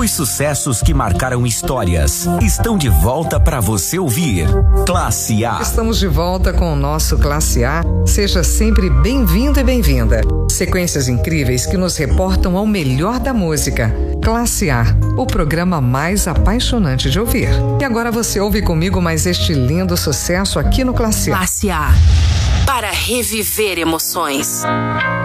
Os sucessos que marcaram histórias estão de volta para você ouvir. Classe A. Estamos de volta com o nosso Classe A. Seja sempre bem-vindo e bem-vinda. Sequências incríveis que nos reportam ao melhor da música. Classe A, o programa mais apaixonante de ouvir. E agora você ouve comigo mais este lindo sucesso aqui no Classe A. Classe A, para reviver emoções.